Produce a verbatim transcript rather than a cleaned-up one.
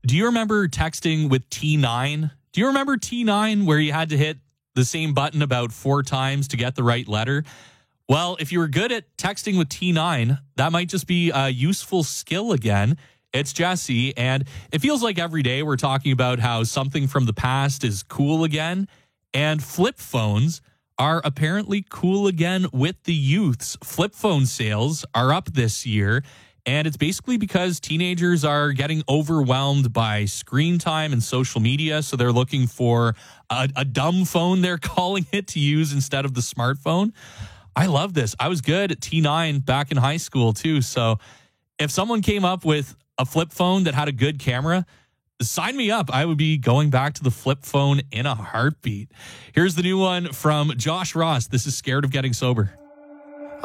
Do you remember texting with T nine? Do you remember T nine where you had to hit the same button about four times to get the right letter? Well, if you were good at texting with T nine, that might just be a useful skill again. It's Jesse, and it feels like every day we're talking about how something from the past is cool again, and flip phones are apparently cool again with the youths. Flip phone sales are up this year, and it's basically because teenagers are getting overwhelmed by screen time and social media, so they're looking for a, a dumb phone, they're calling it, to use instead of the smartphone. I love this. I was good at T nine back in high school, too, so if someone came up with a flip phone that had a good camera, sign me up. I would be going back to the flip phone in a heartbeat. Here's the new one from Josh Ross. This is Scared of Getting Sober.